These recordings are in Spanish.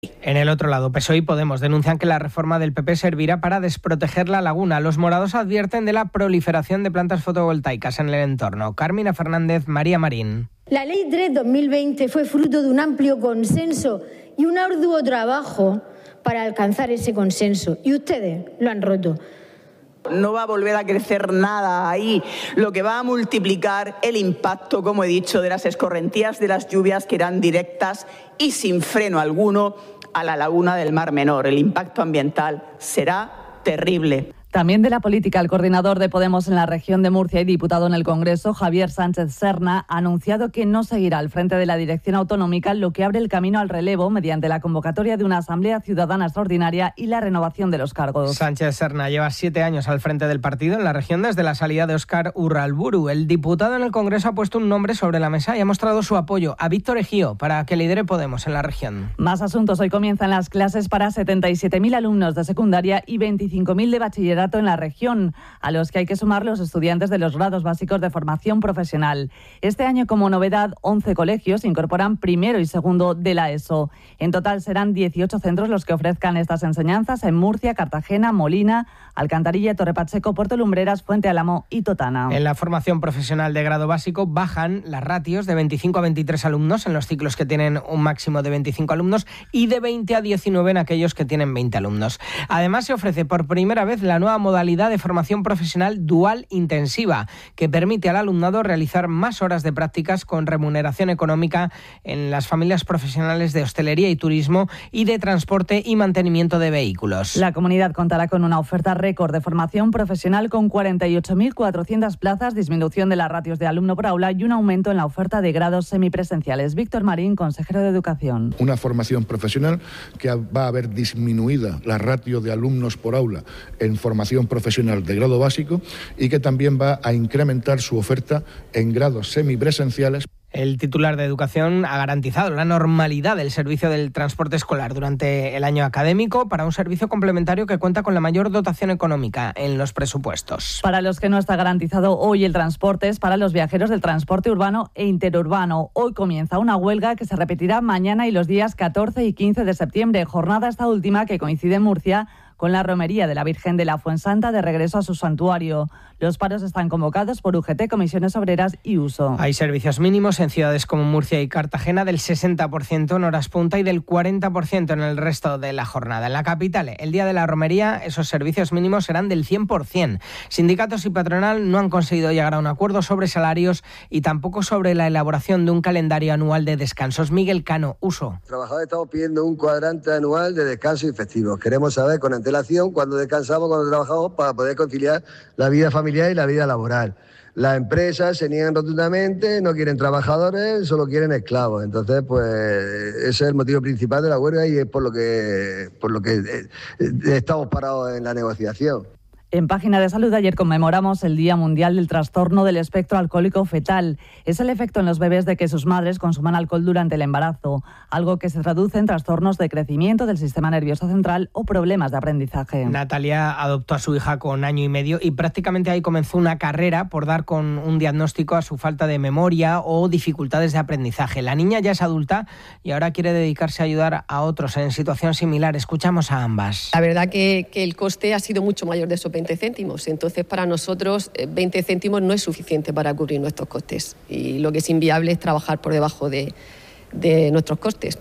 En el otro lado, PSOE y Podemos denuncian que la reforma del PP servirá para desproteger la laguna. Los morados advierten de la proliferación de plantas fotovoltaicas en el entorno. Carmina Fernández, María Marín. La Ley 3 2020 fue fruto de un amplio consenso y un arduo trabajo para alcanzar ese consenso. Y ustedes lo han roto. No va a volver a crecer nada ahí, lo que va a multiplicar el impacto, como he dicho, de las escorrentías de las lluvias que irán directas y sin freno alguno a la laguna del Mar Menor. El impacto ambiental será terrible. También de la política, el coordinador de Podemos en la región de Murcia y diputado en el Congreso, Javier Sánchez Serna, ha anunciado que no seguirá al frente de la dirección autonómica, lo que abre el camino al relevo mediante la convocatoria de una asamblea ciudadana extraordinaria y la renovación de los cargos. Sánchez Serna lleva 7 años al frente del partido en la región desde la salida de Óscar Urralburu. El diputado en el Congreso ha puesto un nombre sobre la mesa y ha mostrado su apoyo a Víctor Ejío para que lidere Podemos en la región. Más asuntos. Hoy comienzan las clases para 77.000 alumnos de secundaria y 25.000 de bachillerato en la región, a los que hay que sumar los estudiantes de los grados básicos de formación profesional. Este año, como novedad, 11 colegios incorporan primero y segundo de la ESO. En total serán 18 centros los que ofrezcan estas enseñanzas en Murcia, Cartagena, Molina, Alcantarilla, Torre Pacheco, Puerto Lumbreras, Fuente Álamo y Totana. En la formación profesional de grado básico bajan las ratios de 25 a 23 alumnos en los ciclos que tienen un máximo de 25 alumnos y de 20 a 19 en aquellos que tienen 20 alumnos. Además, se ofrece por primera vez la nueva modalidad de formación profesional dual intensiva, que permite al alumnado realizar más horas de prácticas con remuneración económica en las familias profesionales de hostelería y turismo y de transporte y mantenimiento de vehículos. La comunidad contará con una oferta récord de formación profesional con 48.400 plazas, disminución de las ratios de alumno por aula y un aumento en la oferta de grados semipresenciales. Víctor Marín, consejero de Educación. Una formación profesional que va a ver disminuida la ratio de alumnos por aula en formación profesional de grado básico y que también va a incrementar su oferta en grados semipresenciales. El titular de Educación ha garantizado la normalidad del servicio del transporte escolar durante el año académico para un servicio complementario que cuenta con la mayor dotación económica en los presupuestos. Para los que no está garantizado hoy el transporte es para los viajeros del transporte urbano e interurbano. Hoy comienza una huelga que se repetirá mañana y los días 14 y 15 de septiembre. Jornada esta última que coincide en Murcia con la romería de la Virgen de la Fuensanta de regreso a su santuario. Los paros están convocados por UGT, Comisiones Obreras y Uso. Hay servicios mínimos en ciudades como Murcia y Cartagena del 60% en horas punta y del 40% en el resto de la jornada. En la capital, el día de la romería, esos servicios mínimos serán del 100%. Sindicatos y patronal no han conseguido llegar a un acuerdo sobre salarios y tampoco sobre la elaboración de un calendario anual de descansos. Miguel Cano, Uso. Los trabajadores estamos pidiendo un cuadrante anual de descanso y festivos. Queremos saber con antelación cuándo descansamos, cuándo trabajamos, para poder conciliar la vida familiar y la vida laboral. Las empresas se niegan rotundamente, no quieren trabajadores, solo quieren esclavos. Entonces, pues ese es el motivo principal de la huelga y es por lo que estamos parados en la negociación. En Página de Salud ayer conmemoramos el Día Mundial del Trastorno del Espectro Alcohólico Fetal. Es el efecto en los bebés de que sus madres consuman alcohol durante el embarazo, algo que se traduce en trastornos de crecimiento del sistema nervioso central o problemas de aprendizaje. Natalia adoptó a su hija con 1 año y medio y prácticamente ahí comenzó una carrera por dar con un diagnóstico a su falta de memoria o dificultades de aprendizaje. La niña ya es adulta y ahora quiere dedicarse a ayudar a otros en situación similar. Escuchamos a ambas. La verdad que el coste ha sido mucho mayor de esos 20 céntimos. Entonces, para nosotros, 20 céntimos no es suficiente para cubrir nuestros costes. Y lo que es inviable es trabajar por debajo de nuestros costes.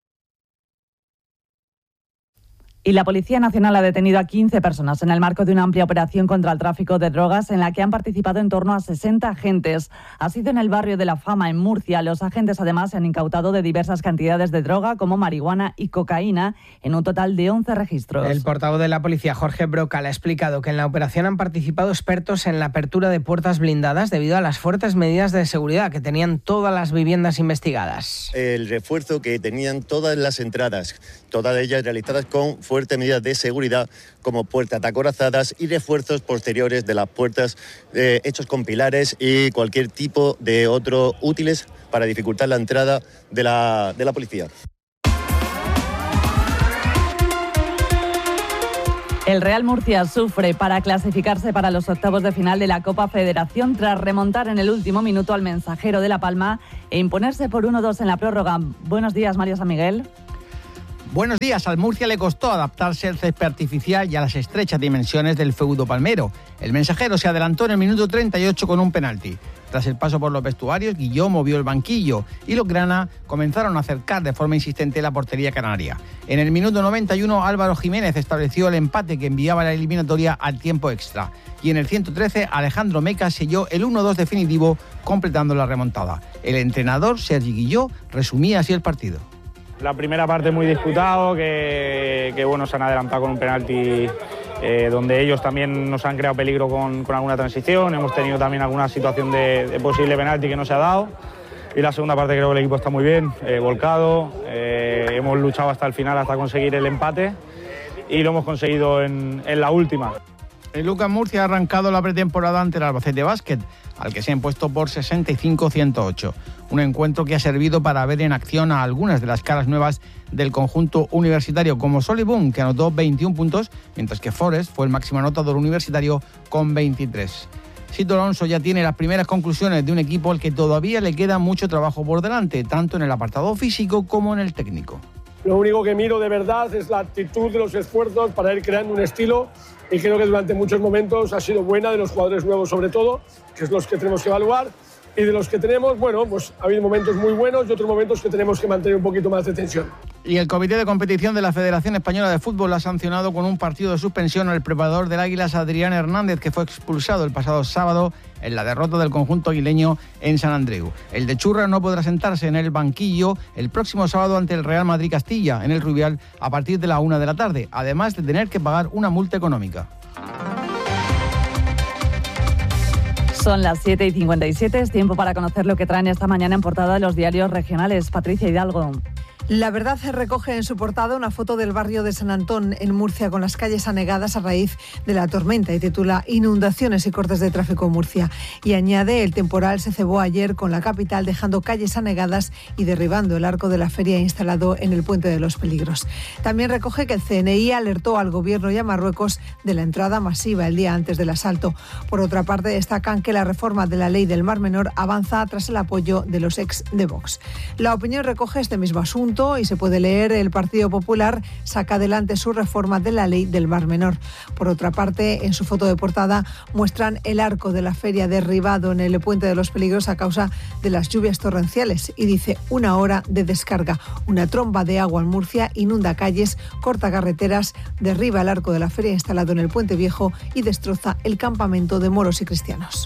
Y la Policía Nacional ha detenido a 15 personas en el marco de una amplia operación contra el tráfico de drogas en la que han participado en torno a 60 agentes. Ha sido en el barrio de La Fama, en Murcia. Los agentes además se han incautado de diversas cantidades de droga como marihuana y cocaína en un total de 11 registros. El portavoz de la policía, Jorge Brocal, ha explicado que en la operación han participado expertos en la apertura de puertas blindadas debido a las fuertes medidas de seguridad que tenían todas las viviendas investigadas. El refuerzo que tenían todas las entradas, todas ellas realizadas con fuertes medidas de seguridad como puertas acorazadas y refuerzos posteriores de las puertas hechos con pilares y cualquier tipo de otros útiles para dificultar la entrada de la policía. El Real Murcia sufre para clasificarse para los octavos de final de la Copa Federación tras remontar en el último minuto al Mensajero de La Palma e imponerse por 1-2 en la prórroga. Buenos días, Mario San Miguel. Buenos días. Al Murcia le costó adaptarse al césped artificial y a las estrechas dimensiones del feudo palmero. El Mensajero se adelantó en el minuto 38 con un penalti. Tras el paso por los vestuarios, Guilló movió el banquillo y los grana comenzaron a acercar de forma insistente la portería canaria. En el minuto 91, Álvaro Jiménez estableció el empate que enviaba la eliminatoria al tiempo extra. Y en el 113, Alejandro Meca selló el 1-2 definitivo, completando la remontada. El entrenador, Sergi Guilló, resumía así el partido. La primera parte muy disputado, que bueno, se han adelantado con un penalti donde ellos también nos han creado peligro con alguna transición. Hemos tenido también alguna situación de posible penalti que no se ha dado. Y la segunda parte creo que el equipo está muy bien, volcado. Hemos luchado hasta el final, hasta conseguir el empate. Y lo hemos conseguido en la última. El Lucas Murcia ha arrancado la pretemporada ante el Albacete Básquet, al que se ha impuesto por 65-108. Un encuentro que ha servido para ver en acción a algunas de las caras nuevas del conjunto universitario, como Solibun, que anotó 21 puntos, mientras que Forest fue el máximo anotador universitario con 23. Sito Alonso ya tiene las primeras conclusiones de un equipo al que todavía le queda mucho trabajo por delante, tanto en el apartado físico como en el técnico. Lo único que miro de verdad es la actitud de los esfuerzos para ir creando un estilo, y creo que durante muchos momentos ha sido buena de los jugadores nuevos sobre todo, que es los que tenemos que evaluar, y de los que tenemos, bueno, pues ha habido momentos muy buenos y otros momentos que tenemos que mantener un poquito más de tensión. Y el Comité de Competición de la Federación Española de Fútbol ha sancionado con un partido de suspensión al preparador del Águilas, Adrián Hernández, que fue expulsado el pasado sábado en la derrota del conjunto aguileño en Sant Andreu. El de Churra no podrá sentarse en el banquillo el próximo sábado ante el Real Madrid Castilla, en el Rubial, a partir de la 1 de la tarde, además de tener que pagar una multa económica. Son las 7:57, es tiempo para conocer lo que traen esta mañana en portada de los diarios regionales. Patricia Hidalgo. La Verdad recoge en su portada una foto del barrio de San Antón, en Murcia, con las calles anegadas a raíz de la tormenta, y titula Inundaciones y cortes de tráfico en Murcia. Y añade, el temporal se cebó ayer con la capital, dejando calles anegadas y derribando el arco de la feria instalado en el Puente de los Peligros. También recoge que el CNI alertó al Gobierno y a Marruecos de la entrada masiva el día antes del asalto. Por otra parte, destacan que la reforma de la ley del Mar Menor avanza tras el apoyo de los ex de Vox. La Opinión recoge este mismo asunto y se puede leer: el Partido Popular saca adelante su reforma de la ley del Mar Menor. Por otra parte, en su foto de portada muestran el arco de la feria derribado en el Puente de los Peligros a causa de las lluvias torrenciales, y dice: 1 hora de descarga. Una tromba de agua en Murcia inunda calles, corta carreteras, derriba el arco de la feria instalado en el Puente Viejo y destroza el campamento de moros y cristianos.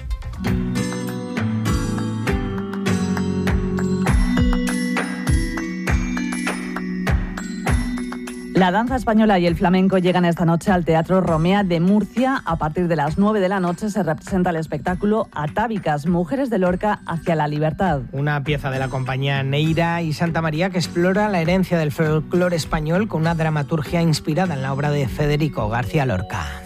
La danza española y el flamenco llegan esta noche al Teatro Romea de Murcia. A partir de las 9 de la noche se representa el espectáculo Atávicas, Mujeres de Lorca hacia la libertad. Una pieza de la compañía Neira y Santa María que explora la herencia del folclore español con una dramaturgia inspirada en la obra de Federico García Lorca.